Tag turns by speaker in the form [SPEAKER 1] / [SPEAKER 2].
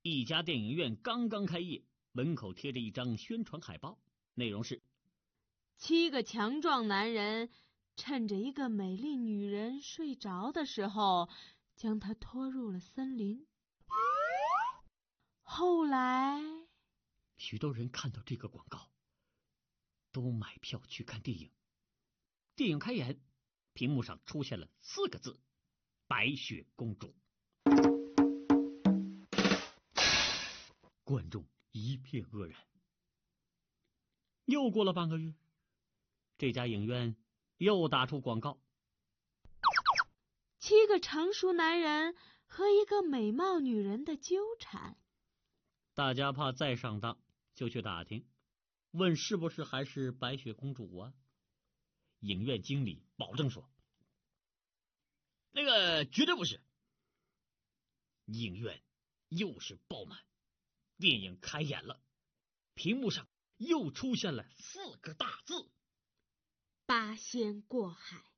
[SPEAKER 1] 一家电影院刚刚开业，门口贴着一张宣传海报，内容是
[SPEAKER 2] 7个强壮男人趁着一个美丽女人睡着的时候，将她拖入了森林。后来，
[SPEAKER 1] 许多人看到这个广告，都买票去看电影。电影开演，屏幕上出现了4个字：白雪公主。观众一片愕然。又过了半个月，这家影院又打出广告
[SPEAKER 2] ，7个成熟男人和一个美貌女人的纠缠。
[SPEAKER 1] 大家怕再上当，就去打听，问是不是还是白雪公主啊？影院经理保证说，那个绝对不是。影院又是爆满，电影开演了，屏幕上又出现了4个大字：
[SPEAKER 2] 八仙过海。